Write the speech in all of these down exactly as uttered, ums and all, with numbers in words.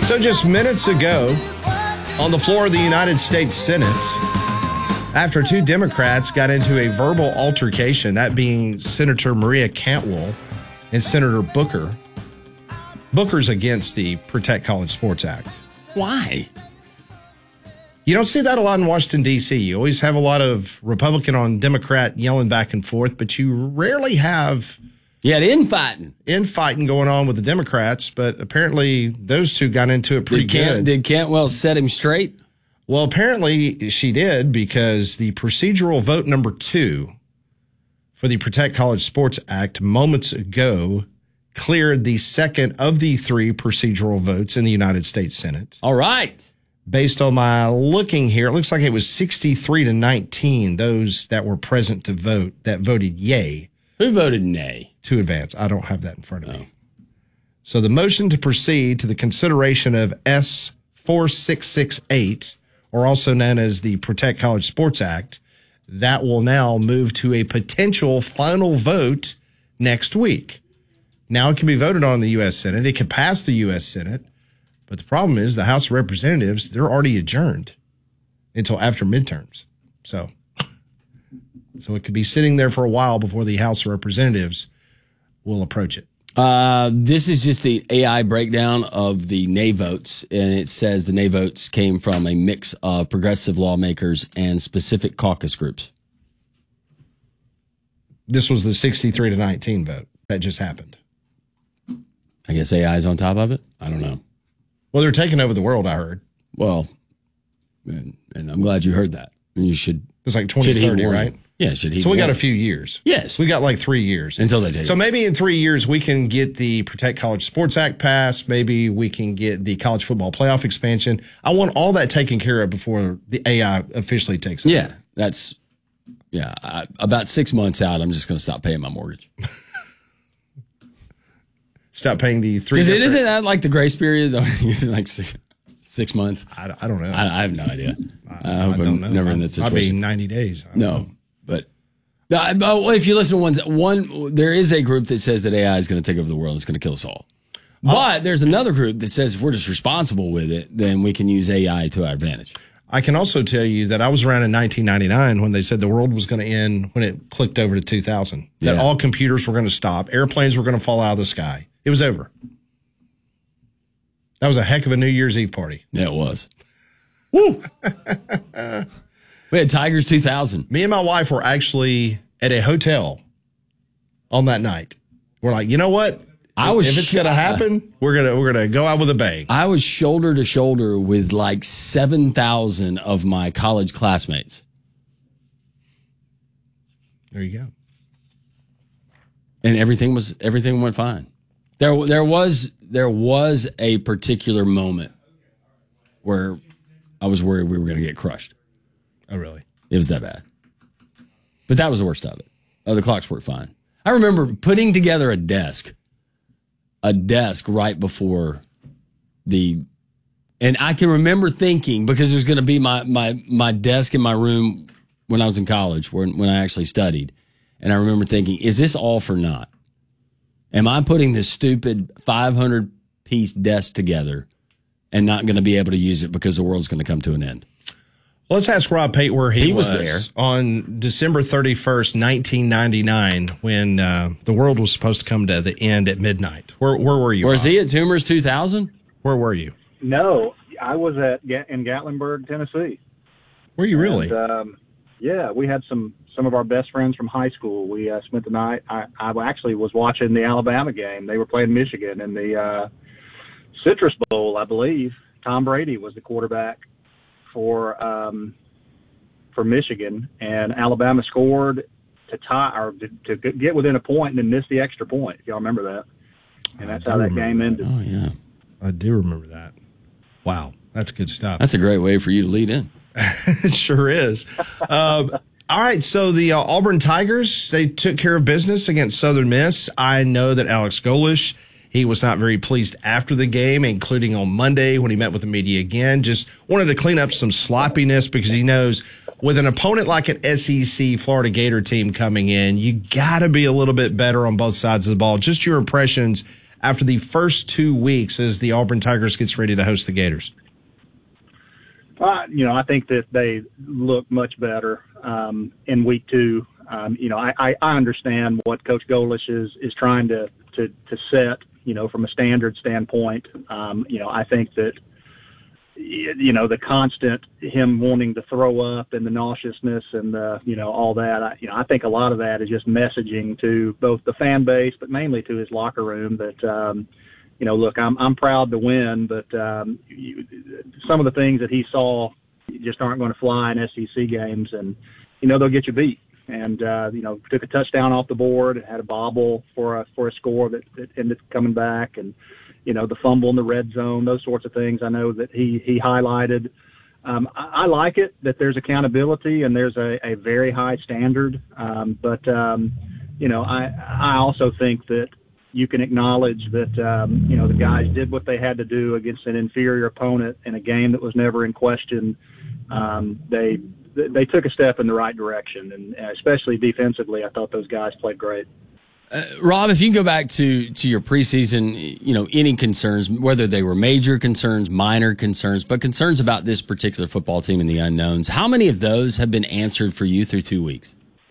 So just minutes ago, on the floor of the United States Senate, after two Democrats got into a verbal altercation, that being Senator Maria Cantwell and Senator Booker. Booker's against the Protect College Sports Act. Why? You don't see that a lot in Washington, D C. You always have a lot of Republican on Democrat yelling back and forth, but you rarely have... Yeah, the infighting. Infighting going on with the Democrats, but apparently those two got into it pretty did Cant- good. Did Cantwell set him straight? Well, apparently she did, because the procedural vote number two for the Protect College Sports Act moments ago cleared the second of the three procedural votes in the United States Senate. All right. Based on my looking here, it looks like it was sixty-three to nineteen, those that were present to vote, that voted yay. Who voted nay? To advance. I don't have that in front of me. So the motion to proceed to the consideration of S four six six eight, or also known as the Protect College Sports Act, that will now move to a potential final vote next week. Now it can be voted on in the U S Senate. It can pass the U S Senate. But the problem is the House of Representatives, they're already adjourned until after midterms. So, so it could be sitting there for a while before the House of Representatives will approach it. Uh, this is just the A I breakdown of the nay votes, and it says the nay votes came from a mix of progressive lawmakers and specific caucus groups. This was the sixty-three to nineteen vote that just happened. I guess A I is on top of it. I don't know. Well, they're taking over the world, I heard. Well, and, and I'm glad you heard that. You should. It's like twenty thirty, right? Yeah, should he? So we got a few years. Yes. We got like three years. Until they take So it. maybe in three years we can get the Protect College Sports Act passed. Maybe we can get the college football playoff expansion. I want all that taken care of before the A I officially takes over. Yeah, that's, yeah. I, about six months out, I'm just going to stop paying my mortgage. Stop paying the three. Because it isn't that like the grace period, like six, six months. I, I don't know. I, I have no idea. I, I hope I don't I'm know. never in that situation. Might be ninety days. No, know. but uh, well, if you listen to one, one, there is a group that says that A I is going to take over the world. It's going to kill us all. But there's another group that says if we're just responsible with it, then we can use A I to our advantage. I can also tell you that I was around in nineteen ninety-nine when they said the world was going to end when it clicked over to two thousand. That Yeah. all computers were going to stop. Airplanes were going to fall out of the sky. It was over. That was a heck of a New Year's Eve party. Yeah, it was. Woo! We had Tigers two thousand. Me and my wife were actually at a hotel on that night. We're like, you know what? I was if it's going to happen, we're going to we're going to go out with a bang. I was shoulder to shoulder with like seven thousand of my college classmates. There you go. And everything was everything went fine. There there was there was a particular moment where I was worried we were going to get crushed. Oh, really? It was that bad. But that was the worst of it. Oh, the clocks worked fine. I remember putting together a desk, a desk right before the, and I can remember thinking, because it was going to be my, my, my desk in my room when I was in college, when, when I actually studied. And I remember thinking, is this all for naught? Am I putting this stupid five hundred piece desk together and not going to be able to use it because the world's going to come to an end? Well, let's ask Rob Pate where he, He was was, there. on December thirty-first, nineteen ninety-nine, when uh, the world was supposed to come to the end at midnight. Where where were you? Was Rob? he at Tumors two thousand? Where were you? No, I was at in Gatlinburg, Tennessee. Were you really? And, um, yeah, we had some some of our best friends from high school. We uh, spent the night. I, I actually was watching the Alabama game. They were playing Michigan in the uh, Citrus Bowl, I believe. Tom Brady was the quarterback for um, for Michigan, and Alabama scored to tie or to, to get within a point and then missed the extra point. If y'all remember that, and that's I how do that game remember ended. Oh, yeah. I do remember that. Wow, that's good stuff. That's a great way for you to lead in. It sure is. Um, all right, so the uh, Auburn Tigers, they took care of business against Southern Miss. I know that Alex Golish, he was not very pleased after the game, including on Monday when he met with the media again. Just wanted to clean up some sloppiness because he knows with an opponent like an S E C Florida Gator team coming in, you got to be a little bit better on both sides of the ball. Just your impressions after the first two weeks as the Auburn Tigers gets ready to host the Gators? Uh, you know, I think that they look much better um, in week two. Um, you know, I, I, I understand what Coach Golish is is trying to, to, to set, you know, from a standard standpoint. Um, you know, I think that, you know, the constant him wanting to throw up and the nauseousness and the, you know, all that, I, you know, I think a lot of that is just messaging to both the fan base, but mainly to his locker room that, um, you know, look, I'm I'm proud to win, but um, you, some of the things that he saw just aren't going to fly in S E C games, and you know they'll get you beat. And uh, you know, took a touchdown off the board, had a bobble for a for a score that, that ended up coming back, and you know the fumble in the red zone, those sorts of things. I know that he he highlighted. Um, I, I like it that there's accountability and there's a, a very high standard, um, but um, you know, I I also think that you can acknowledge that, um, you know, the guys did what they had to do against an inferior opponent in a game that was never in question. Um, they they took a step in the right direction, and especially defensively, I thought those guys played great. Uh, Rob, if you can go back to, to your preseason, you know, any concerns, whether they were major concerns, minor concerns, but concerns about this particular football team and the unknowns, how many of those have been answered for you through two weeks?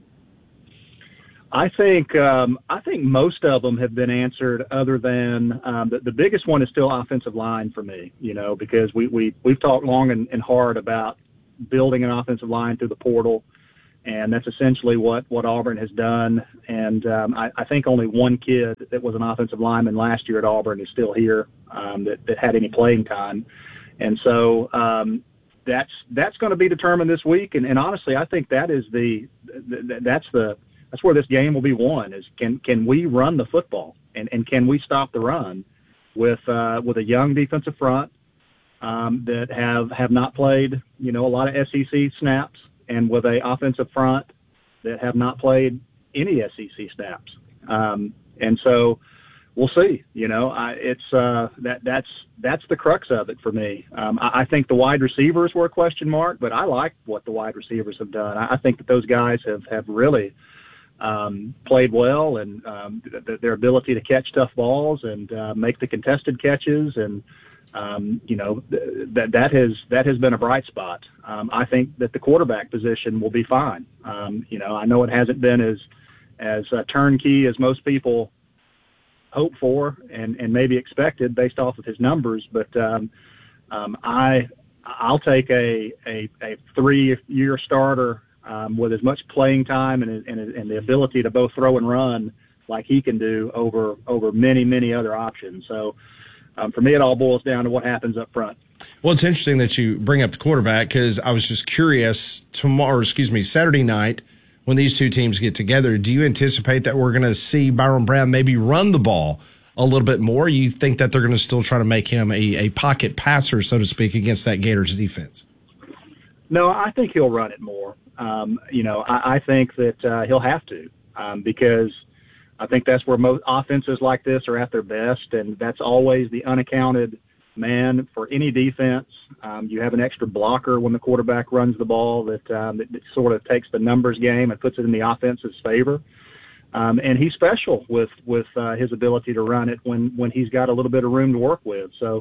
I think um, I think most of them have been answered. Other than um, the, the biggest one is still offensive line for me. You know, because we we we've talked long and, and hard about building an offensive line through the portal, and that's essentially what, what Auburn has done. And um, I, I think only one kid that was an offensive lineman last year at Auburn is still here um, that that had any playing time, and so um, that's that's going to be determined this week. And, and honestly, I think that is the, the that's the That's where this game will be won. Is can can we run the football, and, and can we stop the run with uh, with a young defensive front um, that have, have not played, you know, a lot of S E C snaps, and with a offensive front that have not played any S E C snaps. Um, and so we'll see. You know, I, it's uh, that that's that's the crux of it for me. Um, I, I think the wide receivers were a question mark, but I like what the wide receivers have done. I, I think that those guys have have really. Um, played well, and um, th- their ability to catch tough balls and uh, make the contested catches, and um, you know th- that that has that has been a bright spot. Um, I think that the quarterback position will be fine. Um, you know, I know it hasn't been as as uh, turnkey as most people hope for and, and maybe expected based off of his numbers, but um, um, I I'll take a a, a three year starter. Um, with as much playing time and, and and the ability to both throw and run like he can do over over many, many other options. So um, for me, it all boils down to what happens up front. Well, it's interesting that you bring up the quarterback because I was just curious tomorrow, excuse me, Saturday night when these two teams get together, do you anticipate that we're going to see Byron Brown maybe run the ball a little bit more? You think that they're going to still try to make him a, a pocket passer, so to speak, against that Gators defense? No, I think he'll run it more. Um, you know, I, I think that uh, he'll have to um, because I think that's where most offenses like this are at their best, and that's always the unaccounted man for any defense. Um, you have an extra blocker when the quarterback runs the ball that, um, that, that sort of takes the numbers game and puts it in the offense's favor. Um, and he's special with with uh, his ability to run it when, when he's got a little bit of room to work with. So,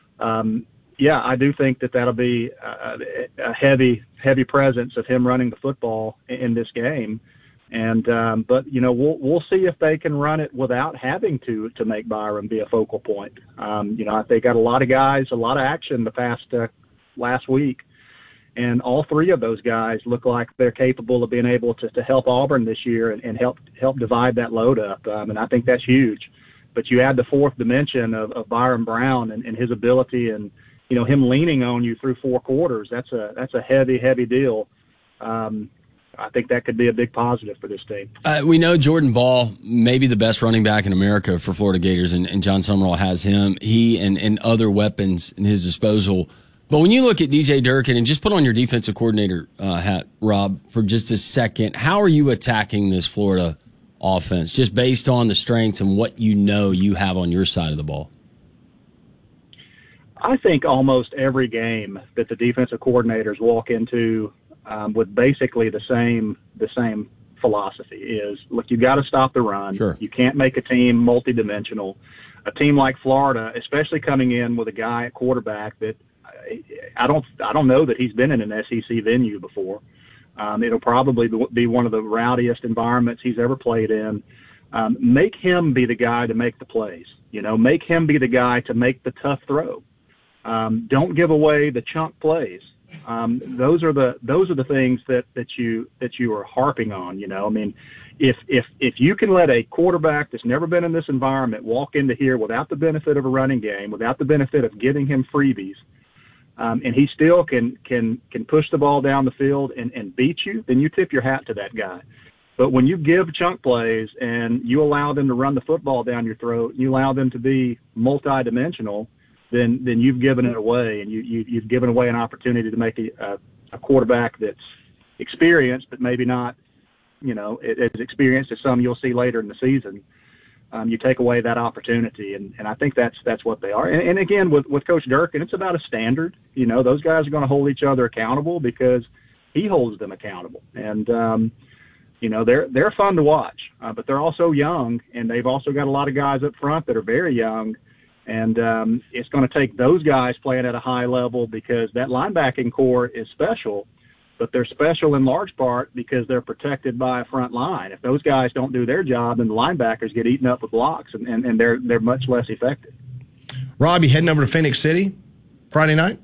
um, yeah, I do think that that'll be a, a heavy, heavy presence of him running the football in this game. And, um, but, you know, we'll, we'll see if they can run it without having to, to make Byron be a focal point. Um, you know, they got a lot of guys, a lot of action the past, uh, last week. And all three of those guys look like they're capable of being able to, to help Auburn this year and, and help, help divide that load up. Um, and I think that's huge. But you add the fourth dimension of, of Byron Brown and, and his ability and, you know, him leaning on you through four quarters. That's a, that's a heavy, heavy deal. Um, I think that could be a big positive for this team. Uh, we know Jordan Ball, maybe the best running back in America for Florida Gators, and, and John Summerall has him. He and, and other weapons in his disposal. But when you look at D J Durkin, and just put on your defensive coordinator uh, hat, Rob, for just a second, how are you attacking this Florida offense, just based on the strengths and what you know you have on your side of the ball? I think almost every game that the defensive coordinators walk into um, with basically the same the same philosophy is, look, you got to stop the run. Sure. You can't make a team multidimensional. a team like Florida, especially coming in with a guy at quarterback that I don't I don't know that he's been in an S E C venue before. Um, it'll probably be one of the rowdiest environments he's ever played in. Um, make him be the guy to make the plays. You know, make him be the guy to make the tough throw. Um, don't give away the chunk plays. Um, those are the those are the things that, that you that you are harping on. You know, I mean, if if if you can let a quarterback that's never been in this environment walk into here without the benefit of a running game, without the benefit of giving him freebies, um, and he still can can can push the ball down the field and, and beat you, then you tip your hat to that guy. But when you give chunk plays and you allow them to run the football down your throat, you allow them to be multidimensional, then then you've given it away, and you, you you've given away an opportunity to make a, a, a quarterback that's experienced, but maybe not, you know, as experienced as some you'll see later in the season. Um, you take away that opportunity, and, and I think that's that's what they are. And, and again, with with Coach Durkin, it's about a standard. You know, those guys are going to hold each other accountable because he holds them accountable, and um, you know, they're they're fun to watch, uh, but they're also young, and they've also got a lot of guys up front that are very young. And um, it's going to take those guys playing at a high level because that linebacking core is special, but they're special in large part because they're protected by a front line. If those guys don't do their job, then the linebackers get eaten up with blocks, and, and, and they're they're much less effective. Rob, you heading over to Phoenix City Friday night?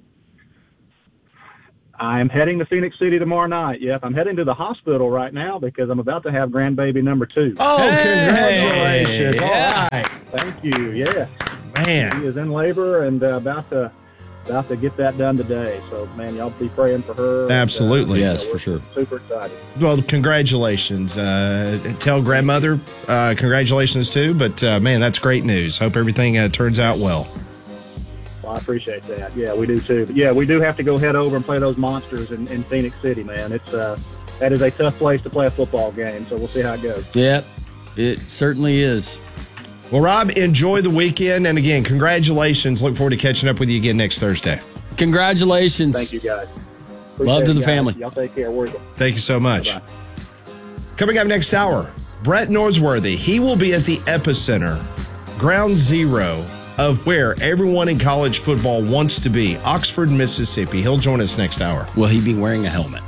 I'm heading to Phoenix City tomorrow night. Yep, I'm heading to the hospital right now because I'm about to have grandbaby number two. Oh, hey, congratulations. Yeah. All right. Thank you. Yeah. Man. She is in labor and uh, about to about to get that done today. So, man, y'all be praying for her. Absolutely. And, uh, Yes, you know, for sure. Super excited. Well, congratulations. Uh, tell grandmother uh, congratulations, too. But, uh, man, that's great news. Hope everything uh, turns out well. Well, I appreciate that. Yeah, we do, too. But, yeah, we do have to go head over and play those monsters in, in Phoenix City, man. It's uh, that is a tough place to play a football game, so we'll see how it goes. Yep, it certainly is. Well, Rob, enjoy the weekend. And, again, congratulations. Look forward to catching up with you again next Thursday. Congratulations. Thank you, guys. Appreciate Love to it, the guys. family. Y'all take care. We're Thank you so much. Bye-bye. Coming up next hour, Brett Norsworthy. He will be at the epicenter, ground zero of where everyone in college football wants to be, Oxford, Mississippi. He'll join us next hour. Will he be wearing a helmet?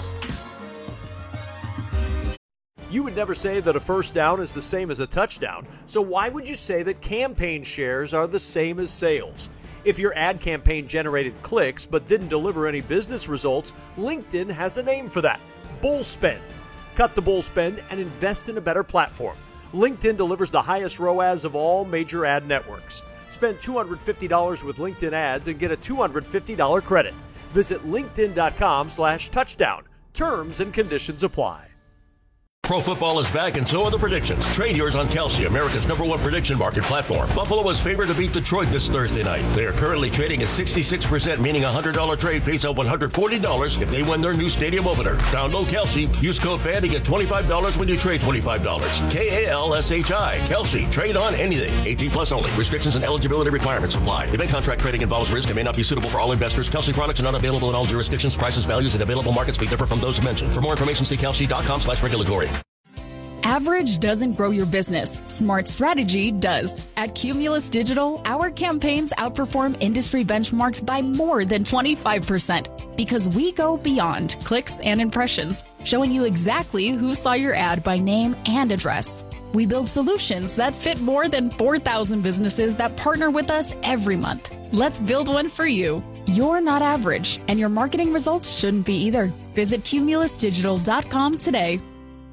You would never say that a first down is the same as a touchdown, so why would you say that campaign shares are the same as sales? If your ad campaign generated clicks but didn't deliver any business results, LinkedIn has a name for that: bull spend. Cut the bull spend and invest in a better platform. LinkedIn delivers the highest R O A S of all major ad networks. Spend two hundred fifty dollars with LinkedIn ads and get a two hundred fifty dollars credit. Visit linkedin.com slash touchdown. Terms and conditions apply. Pro football is back, and so are the predictions. Trade yours on Kalshi, America's number one prediction market platform. Buffalo is favored to beat Detroit this Thursday night. They are currently trading at sixty-six percent, meaning a one hundred dollars trade pays out one hundred forty dollars if they win their new stadium opener. Download Kalshi. Use code F A N to get twenty-five dollars when you trade twenty-five dollars. K A L S H I. Kalshi. Trade on anything. eighteen plus only. Restrictions and eligibility requirements apply. Event contract trading involves risk and may not be suitable for all investors. Kalshi products are not available in all jurisdictions. Prices, values, and available markets may differ from those mentioned. For more information, see kalshi.com slash regulatory. Average doesn't grow your business. Smart strategy does. At Cumulus Digital, our campaigns outperform industry benchmarks by more than twenty-five percent because we go beyond clicks and impressions, showing you exactly who saw your ad by name and address. We build solutions that fit more than four thousand businesses that partner with us every month. Let's build one for you. You're not average, and your marketing results shouldn't be either. Visit cumulus digital dot com today.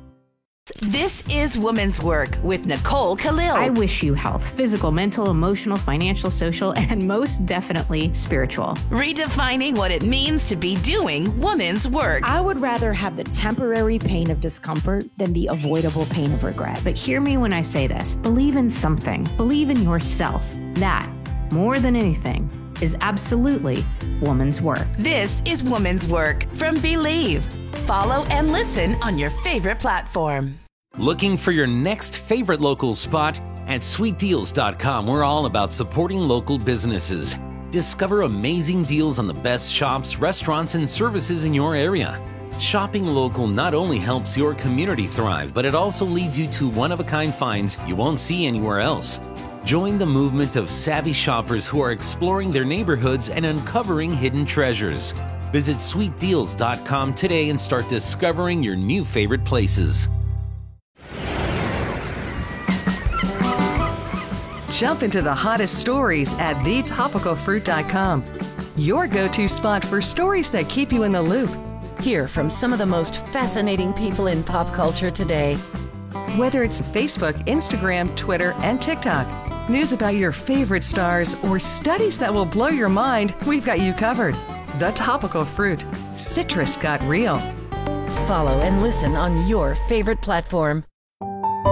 This is Women's Work with Nicole Khalil. I wish you health, physical, mental, emotional, financial, social, and most definitely spiritual. Redefining what it means to be doing women's work. I would rather have the temporary pain of discomfort than the avoidable pain of regret. But hear me when I say this. Believe in something. Believe in yourself. That, more than anything, is absolutely woman's work. This is Woman's Work from Believe. Follow and listen on your favorite platform. Looking for your next favorite local spot? At sweet deals dot com, we're all about supporting local businesses. Discover amazing deals on the best shops, restaurants, and services in your area. Shopping local not only helps your community thrive, but it also leads you to one-of-a-kind finds you won't see anywhere else. Join the movement of savvy shoppers who are exploring their neighborhoods and uncovering hidden treasures. Visit sweet deals dot com today and start discovering your new favorite places. Jump into the hottest stories at the topical fruit dot com. Your go-to spot for stories that keep you in the loop. Hear from some of the most fascinating people in pop culture today. Whether it's Facebook, Instagram, Twitter, and TikTok, news about your favorite stars, or studies that will blow your mind, we've got you covered. The Topical Fruit. Citrus got real. Follow and listen on your favorite platform.